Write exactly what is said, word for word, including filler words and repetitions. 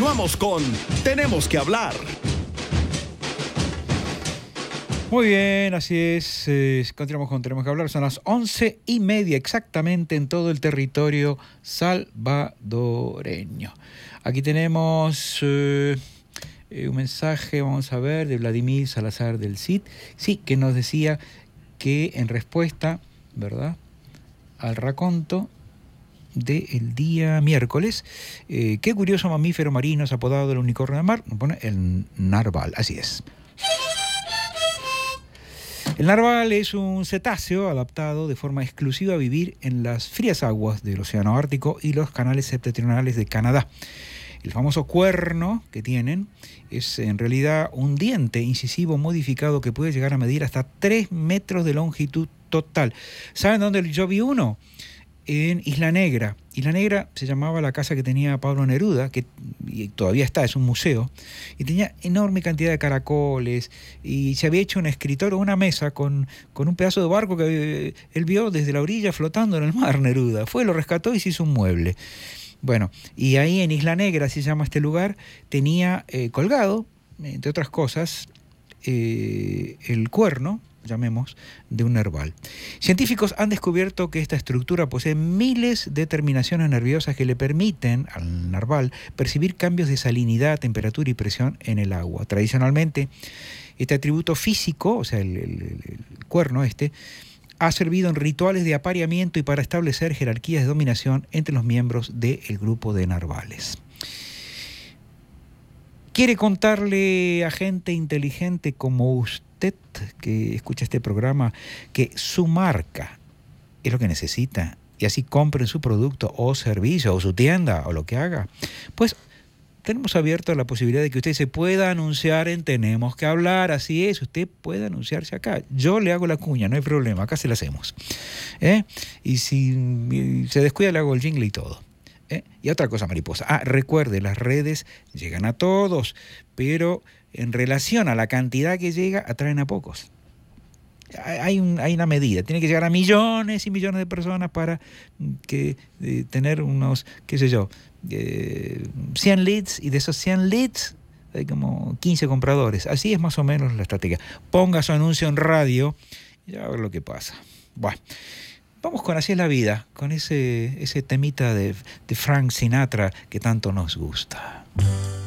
Continuamos con Tenemos que hablar. Muy bien, así es. Eh, continuamos con Tenemos que hablar. Son las once y media exactamente en todo el territorio salvadoreño. Aquí tenemos eh, eh, un mensaje, vamos a ver, de Vladimir Salazar del C I D. Sí, que nos decía que en respuesta, ¿verdad?, al raconto del día miércoles, eh, qué curioso mamífero marino es apodado el unicornio de mar. Nos pone el narval, así es. El narval es un cetáceo adaptado de forma exclusiva a vivir en las frías aguas del Océano Ártico y los canales septentrionales de Canadá. El famoso cuerno que tienen es en realidad un diente incisivo modificado que puede llegar a medir hasta tres metros de longitud total. ¿Saben dónde yo vi uno? En Isla Negra. Isla Negra se llamaba la casa que tenía Pablo Neruda, que y todavía está, es un museo, y tenía enorme cantidad de caracoles, y se había hecho un escritorio, una mesa con, con un pedazo de barco que él vio desde la orilla flotando en el mar, Neruda. Fue, lo rescató y se hizo un mueble. Bueno, y ahí en Isla Negra, se llama este lugar, tenía eh, colgado, entre otras cosas, eh, el cuerno, llamemos, de un narval. Científicos han descubierto que esta estructura posee miles de terminaciones nerviosas que le permiten al narval percibir cambios de salinidad, temperatura y presión en el agua. Tradicionalmente, este atributo físico, o sea, el, el, el cuerno este, ha servido en rituales de apareamiento y para establecer jerarquías de dominación entre los miembros del grupo de narvales. ¿Quiere contarle a gente inteligente como usted, que escucha este programa, que su marca es lo que necesita y así compren su producto o servicio o su tienda o lo que haga? Pues tenemos abierta la posibilidad de que usted se pueda anunciar en Tenemos que Hablar. Así es, usted puede anunciarse acá. Yo le hago la cuña, no hay problema, acá se la hacemos. ¿Eh? Y si se descuida, le hago el jingle y todo. ¿Eh? Y otra cosa, mariposa. Ah, recuerde, las redes llegan a todos, pero en relación a la cantidad que llega, atraen a pocos. Hay, un, hay una medida, tiene que llegar a millones y millones de personas para que eh, tener unos, qué sé yo, eh, cien leads, y de esos cien leads hay como quince compradores. Así es más o menos la estrategia. Ponga su anuncio en radio y ya a ver lo que pasa. Bueno, vamos con Así es la vida, con ese, ese temita de, de Frank Sinatra que tanto nos gusta.